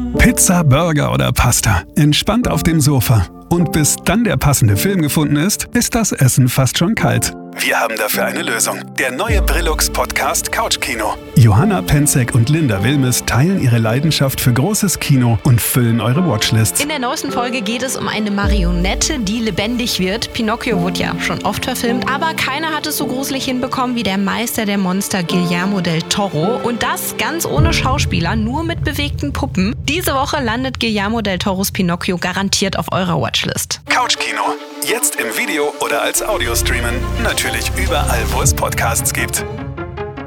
Pizza, Burger oder Pasta. Entspannt auf dem Sofa. Und bis dann der passende Film gefunden ist das Essen fast schon kalt. Wir haben dafür eine Lösung. Der neue Brillux-Podcast Couchkino. Johanna Penzek und Linda Wilmes teilen ihre Leidenschaft für großes Kino und füllen eure Watchlists. In der neuesten Folge geht es um eine Marionette, die lebendig wird. Pinocchio wurde ja schon oft verfilmt, aber keiner hat es so gruselig hinbekommen wie der Meister der Monster Guillermo del Toro. Und das ganz ohne Schauspieler, nur mit bewegten Puppen. Diese Woche landet Guillermo del Toros Pinocchio garantiert auf eurer Watchlist. Couchkino. Jetzt im Video oder als Audio streamen. Natürlich überall, wo es Podcasts gibt.